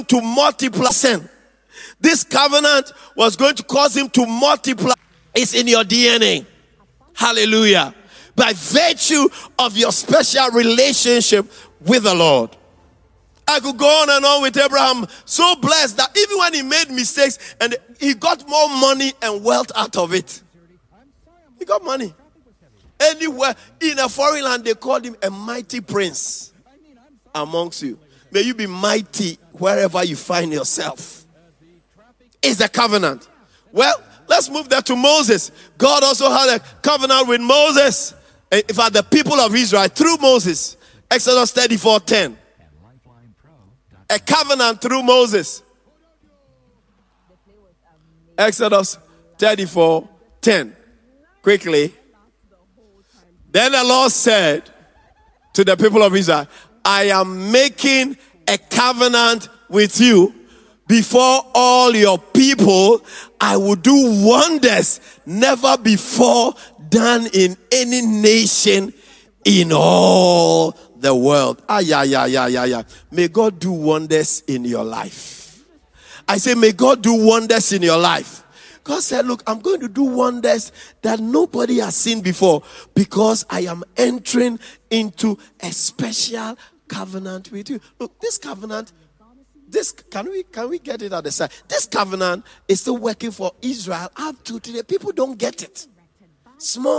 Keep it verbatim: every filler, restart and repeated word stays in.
to multiply sin. This covenant was going to cause him to multiply. It's in your D N A. Hallelujah. By virtue of your special relationship with the Lord. I could go on and on with Abraham, so blessed that even when he made mistakes and he got more money and wealth out of it. He got money. Anywhere in a foreign land, they called him a mighty prince amongst you. May you be mighty wherever you find yourself. It's the covenant. Well, let's move that to Moses. God also had a covenant with Moses. In fact, the people of Israel through Moses. Exodus thirty-four ten. A covenant through Moses. Exodus thirty-four ten. Quickly. Then the Lord said to the people of Israel, I am making a covenant with you. Before all your people, I will do wonders never before done in any nation in all the world. Ah, yeah, yeah, yeah, yeah, yeah. May God do wonders in your life. I say, may God do wonders in your life. God said, look, I'm going to do wonders that nobody has seen before because I am entering into a special covenant with you. Look, this covenant, this can we can we get it at the side? This covenant is still working for Israel up to today. People don't get it. Small